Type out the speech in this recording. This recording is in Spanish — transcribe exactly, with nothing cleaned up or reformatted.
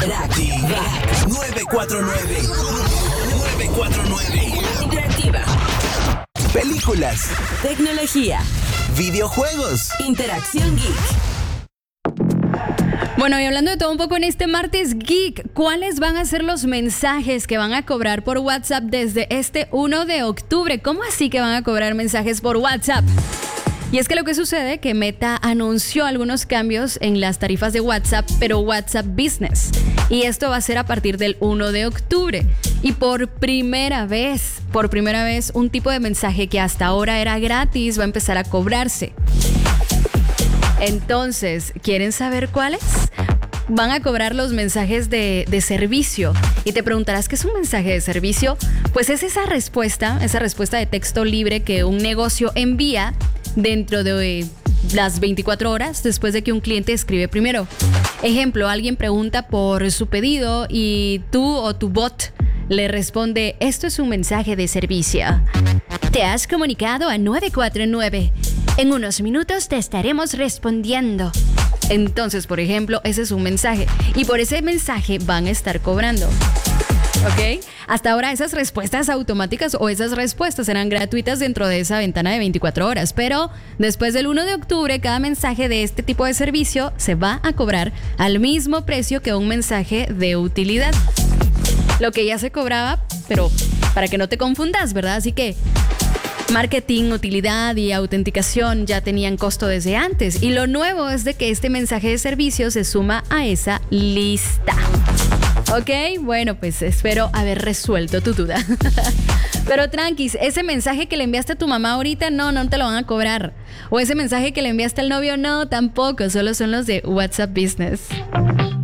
TikTok. nueve cuatro nueve. nueve cuatro nueve. Interactiva. Películas. Tecnología. Videojuegos. Interacción Geek. Bueno, y hablando de todo un poco en este martes geek, ¿cuáles van a ser los mensajes que van a cobrar por WhatsApp desde este primero de octubre? ¿Cómo así que van a cobrar mensajes por WhatsApp? Y es que lo que sucede es que Meta anunció algunos cambios en las tarifas de WhatsApp, pero WhatsApp Business. Y esto va a ser a partir del primero de octubre. Y por primera vez, por primera vez, un tipo de mensaje que hasta ahora era gratis va a empezar a cobrarse. Entonces, ¿quieren saber cuáles? Van a cobrar los mensajes de, de servicio. Y te preguntarás, ¿qué es un mensaje de servicio? Pues es esa respuesta, esa respuesta de texto libre que un negocio envía dentro de las veinticuatro horas después de que un cliente escribe primero. Ejemplo, alguien pregunta por su pedido y tú o tu bot le responde: esto es un mensaje de servicio. Te has comunicado a nueve cuatro nueve. En unos minutos te estaremos respondiendo. Entonces, por ejemplo, ese es un mensaje. Y por ese mensaje van a estar cobrando. ¿Ok? Hasta ahora esas respuestas automáticas o esas respuestas eran gratuitas dentro de esa ventana de veinticuatro horas. Pero después del primero de octubre, cada mensaje de este tipo de servicio se va a cobrar al mismo precio que un mensaje de utilidad. Lo que ya se cobraba, pero para que no te confundas, ¿verdad? Así que marketing, utilidad y autenticación ya tenían costo desde antes. Y lo nuevo es de que este mensaje de servicio se suma a esa lista. ¿Ok? Bueno, pues espero haber resuelto tu duda. Pero tranquis, ese mensaje que le enviaste a tu mamá ahorita, no, no te lo van a cobrar. O ese mensaje que le enviaste al novio, no, tampoco. Solo son los de WhatsApp Business.